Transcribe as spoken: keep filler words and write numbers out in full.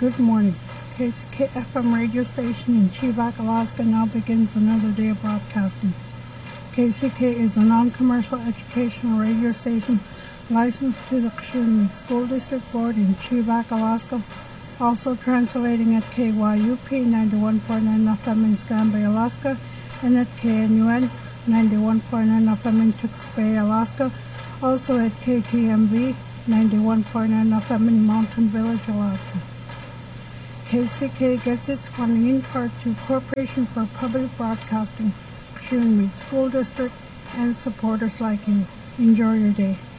Good morning. K C K F M radio station in Chevak, Alaska now begins another day of broadcasting. K C K is a non-commercial educational radio station licensed to the Kshun School District Board in Chevak, Alaska, also translating at K Y U P ninety-one point nine F M in Skambay, Alaska, and at K N U N ninety-one point nine F M in Tewksbury, Alaska, also at K T M V ninety-one point nine F M in Mountain Village, Alaska. K C K gets its funding in part through Corporation for Public Broadcasting, Kshun School District, and supporters like you. Enjoy your day.